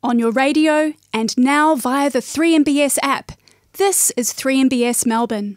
on your radio, and now via the 3MBS app. This is 3MBS Melbourne.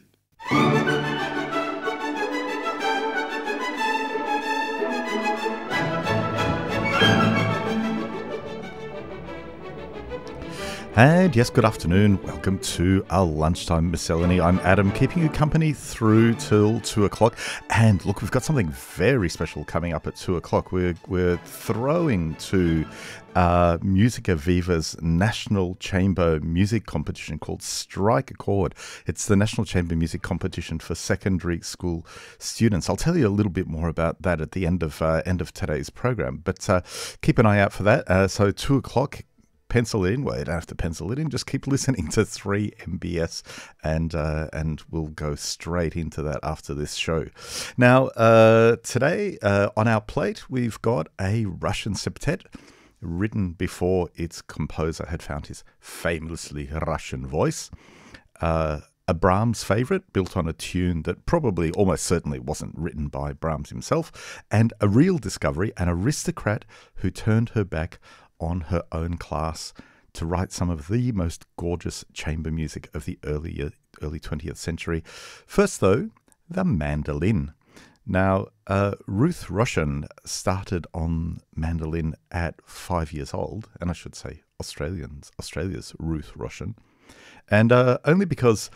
And yes, good afternoon. Welcome to our lunchtime miscellany. I'm Adam, keeping you company through till 2 o'clock. And look, we've got something very special coming up at 2 o'clock. We're throwing to Musica Viva's National Chamber Music Competition called Strike a Chord. It's the National Chamber Music Competition for secondary school students. I'll tell you a little bit more about that at the end of today's program. But keep an eye out for that. So 2 o'clock. Pencil it in. Well, you don't have to pencil it in. Just keep listening to 3MBS and we'll go straight into that after this show. Now, today on our plate, we've got a Russian septet written before its composer had found his famously Russian voice. A Brahms favourite built on a tune that probably almost certainly wasn't written by Brahms himself, and a real discovery, an aristocrat who turned her back on her own class to write some of the most gorgeous chamber music of the early 20th century. First, though, the mandolin. Now, Ruth Roshan started on mandolin at 5 years old, and I should say Australia's Ruth Roshan, and only because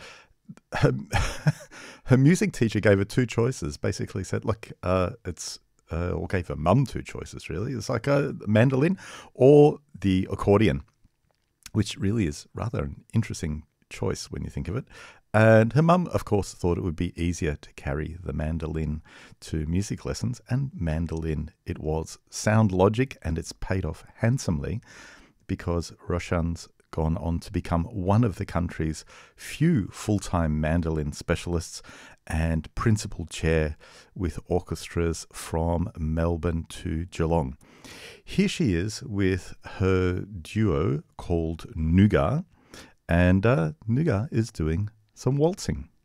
her music teacher gave her two choices. Basically said, look, or gave her mum two choices, really. It's like a mandolin or the accordion, which really is rather an interesting choice when you think of it. And her mum, of course, thought it would be easier to carry the mandolin to music lessons, and mandolin it was. Sound logic, and it's paid off handsomely because Roshan's gone on to become one of the country's few full-time mandolin specialists and principal chair with orchestras from Melbourne to Geelong. Here she is with her duo called Nuga, and Nuga is doing some waltzing.